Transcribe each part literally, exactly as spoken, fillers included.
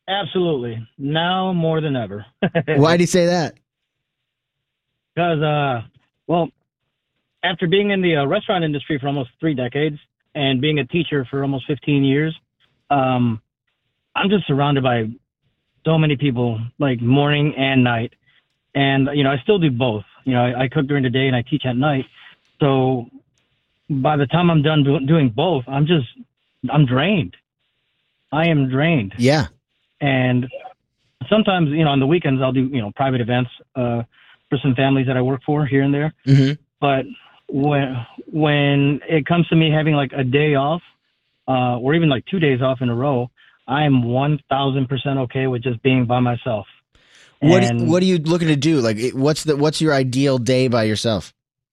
Absolutely. Now more than ever. Why do you say that? Because, uh, well, after being in the uh, restaurant industry for almost three decades and being a teacher for almost fifteen years, um, I'm just surrounded by so many people, like morning and night. And, you know, I still do both. You know, I, I cook during the day and I teach at night. So by the time I'm done do- doing both, I'm just, I'm drained. I am drained. Yeah. And sometimes, you know, on the weekends, I'll do, you know, private events uh, for some families that I work for here and there. hmm But when when it comes to me having like a day off, uh, or even like two days off in a row, I am one thousand percent okay with just being by myself. What What And are you looking to do? Like, it- what's the what's your ideal day by yourself?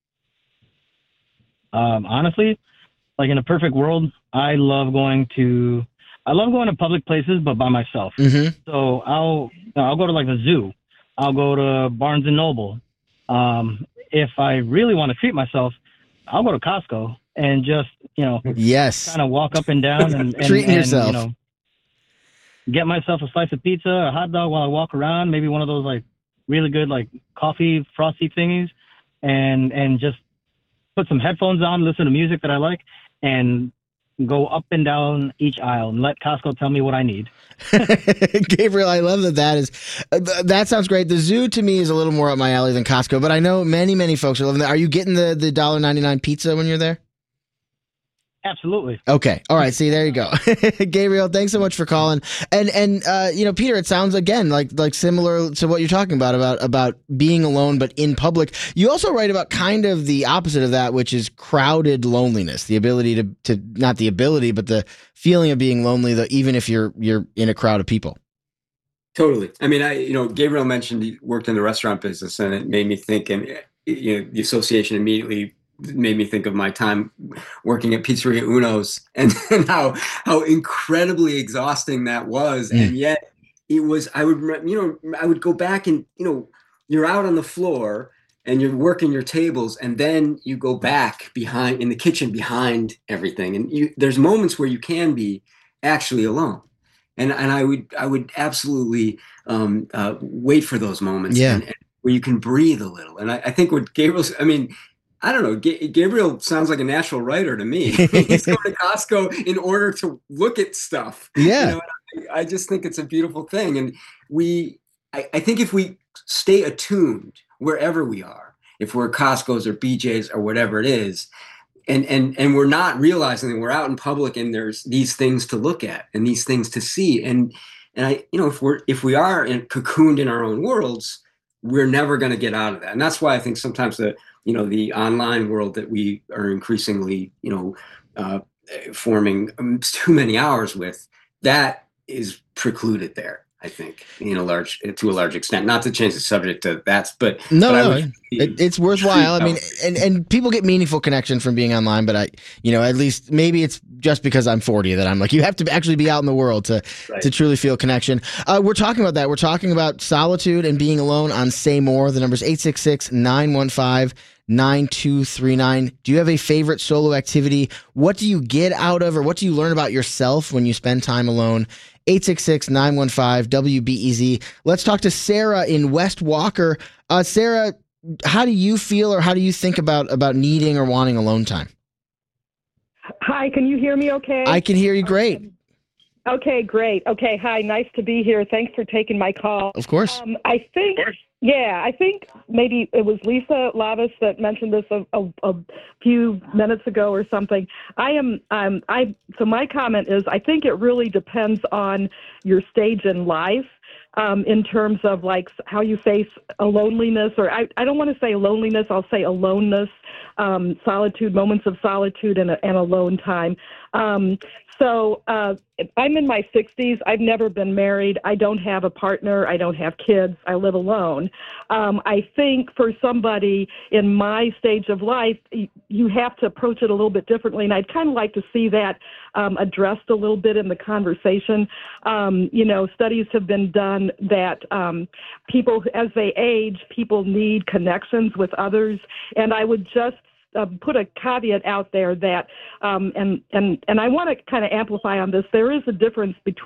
um, honestly, like in a perfect world, I love going to, I love going to public places, but by myself. hmm So I'll I'll go to like the zoo. I'll go to Barnes and Noble. Um, if I really want to treat myself, I'll go to Costco and just you know Yes. kind of walk up and down and and Treating and you yourself. know get myself a slice of pizza, a hot dog while I walk around, maybe one of those like really good like coffee frosty thingies, and and just put some headphones on, listen to music that I like, and go up and down each aisle and let Costco tell me what I need. Gabriel, I love that. That is uh, th- that sounds great. The zoo to me is a little more up my alley than Costco, but I know many many folks are loving that. Are you getting the the dollar ninety nine pizza when you're there? Absolutely. Okay. All right. See, there you go. Gabriel, thanks so much for calling. And and uh, you know, Peter, it sounds again like like similar to what you're talking about about about being alone but in public. You also write about kind of the opposite of that, which is crowded loneliness, the ability to to not the ability, but the feeling of being lonely, that even if you're you're in a crowd of people. Totally. I mean, I, you know, Gabriel mentioned he worked in the restaurant business, and it made me think, and you know, the association immediately made me think of my time working at Pizzeria Uno's, and, and how how incredibly exhausting that was. Mm. And yet it was, I would, you know, I would go back and, you know, you're out on the floor and you're working your tables, and then you go back behind in the kitchen behind everything. And you, there's moments where you can be actually alone. And and I would I would absolutely um, uh, wait for those moments, Yeah. and, and where you can breathe a little. And I, I think what Gabriel's, I mean, I don't know, G- Gabriel sounds like a natural writer to me. He's going to Costco in order to look at stuff. Yeah. You know, and I, I just think it's a beautiful thing. And we, I, I think if we stay attuned wherever we are, if we're Costco's or B J's or whatever it is, and and and we're not realizing that we're out in public and there's these things to look at and these things to see, and and I, you know, if we're if we are in, cocooned in our own worlds, we're never going to get out of that. And that's why I think sometimes the, you know, the online world that we are increasingly, you know, uh, forming um, too many hours with, that is precluded there, I think, in a large, to a large extent. Not to change the subject to that, but No, but I no, would it, it's worthwhile. I mean, and, and people get meaningful connection from being online, but I, you know, at least maybe it's just because I'm forty that I'm like, you have to actually be out in the world to, Right. to truly feel connection. Uh, we're talking about that. We're talking about solitude and being alone on Say More. The number's eight six six, nine one five, nine two three nine. Do you have a favorite solo activity? What do you get out of, or what do you learn about yourself when you spend time alone? eight six six, nine one five, W B E Z. Let's talk to Sarah in West Walker. Uh, Sarah, how do you feel, or how do you think about, about needing or wanting alone time? Hi, can you hear me okay? I can hear you great. Okay, great. Okay, hi, nice to be here. Thanks for taking my call. Of course. Um, I think, yeah, I think maybe it was Lisa Lavis that mentioned this a, a, a few minutes ago or something. I am, um, I, so my comment is, I think it really depends on your stage in life. Um, in terms of like how you face a loneliness, or I, I don't want to say loneliness, I'll say aloneness, um, solitude, moments of solitude and, a, and alone time. Um, so uh, I'm in my sixties. I've never been married. I don't have a partner. I don't have kids. I live alone. Um, I think for somebody in my stage of life, you have to approach it a little bit differently. And I'd kind of like to see that um, addressed a little bit in the conversation. Um, you know, studies have been done that um, people, as they age, people need connections with others. And I would just Uh, put a caveat out there that, um, and, and, and I want to kind of amplify on this, there is a difference between